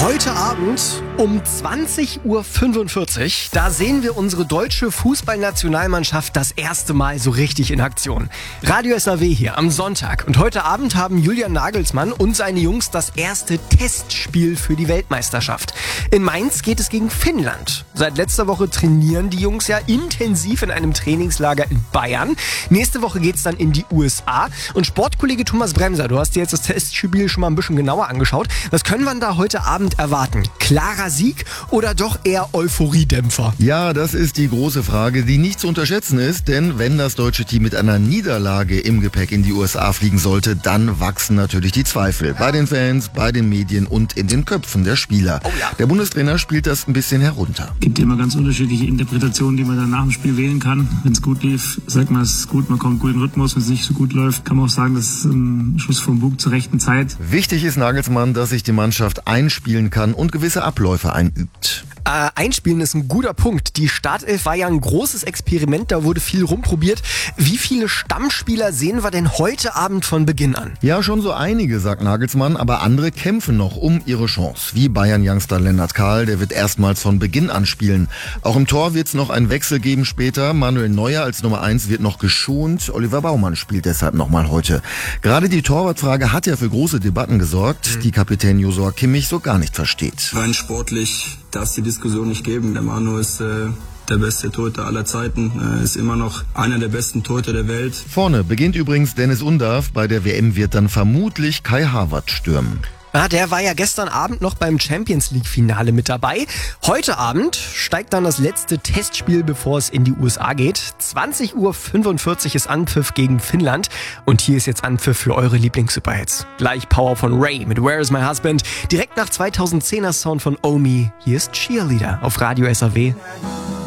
Heute Abend um 20.45 Uhr, da sehen wir unsere deutsche Fußballnationalmannschaft das erste Mal so richtig in Aktion. Radio SAW hier am Sonntag. Und heute Abend haben Julian Nagelsmann und seine Jungs das erste Testspiel für die Weltmeisterschaft. In Mainz geht es gegen Finnland. Seit letzter Woche trainieren die Jungs ja intensiv in einem Trainingslager in Bayern. Nächste Woche geht's dann in die USA. Und Sportkollege Thomas Bremser, du hast dir jetzt das Testspiel schon mal ein bisschen genauer angeschaut. Was können wir da heute Abend erwarten? Klarer Sieg oder doch eher Euphoriedämpfer? Ja, das ist die große Frage, die nicht zu unterschätzen ist, denn wenn das deutsche Team mit einer Niederlage im Gepäck in die USA fliegen sollte, dann wachsen natürlich die Zweifel. Bei den Fans, bei den Medien und in den Köpfen der Spieler. Oh ja. Der Bundestrainer spielt das ein bisschen herunter. Es gibt immer ganz unterschiedliche Interpretationen, die man dann nach dem Spiel wählen kann. Wenn es gut lief, sagt man, es ist gut, man kommt gut in den Rhythmus. Wenn es nicht so gut läuft, kann man auch sagen, das ist ein Schuss vom Bug zur rechten Zeit. Wichtig ist Nagelsmann, dass sich die Mannschaft einspielen kann und gewisse Abläufe einübt. Einspielen ist ein guter Punkt. Die Startelf war ja ein großes Experiment, da wurde viel rumprobiert. Wie viele Stammspieler sehen wir denn heute Abend von Beginn an? Ja, schon so einige, sagt Nagelsmann, aber andere kämpfen noch um ihre Chance. Wie Bayern-Youngster Lennart Kahl, der wird erstmals von Beginn an spielen. Auch im Tor wird es noch einen Wechsel geben später. Manuel Neuer als Nummer 1 wird noch geschont. Oliver Baumann spielt deshalb nochmal heute. Gerade die Torwartfrage hat ja für große Debatten gesorgt, die Kapitän Josua Kimmich so gar nicht versteht. Rein sportlich darf es die Diskussion nicht geben. Der Manu ist der beste Torhüter aller Zeiten, ist immer noch einer der besten Torhüter der Welt. Vorne beginnt übrigens Dennis Undav. Bei der WM wird dann vermutlich Kai Havertz stürmen. Der war ja gestern Abend noch beim Champions-League-Finale mit dabei. Heute Abend steigt dann das letzte Testspiel, bevor es in die USA geht. 20.45 Uhr ist Anpfiff gegen Finnland. Und hier ist jetzt Anpfiff für eure Lieblings-Superhits. Gleich Power von Ray mit Where is my husband? Direkt nach 2010er Sound von Omi. Hier ist Cheerleader auf Radio SAW.